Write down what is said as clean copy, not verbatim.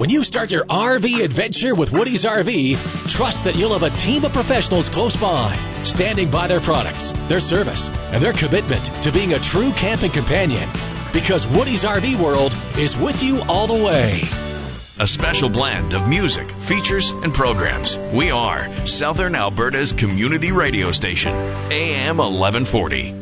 When you start your RV adventure with Woody's RV, trust that you'll have a team of professionals close by, standing by their products, their service, and their commitment to being a true camping companion. Because Woody's RV World is with you all the way. A special blend of music, features, and programs. We are Southern Alberta's community radio station, AM 1140.